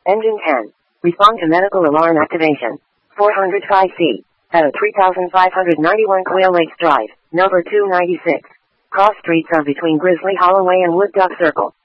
Engine 10. Respond to medical alarm activation. 405C. At 3591 Quail Lakes Drive, number 296. Cross streets are between Grizzly Holloway and Wood Duck Circle.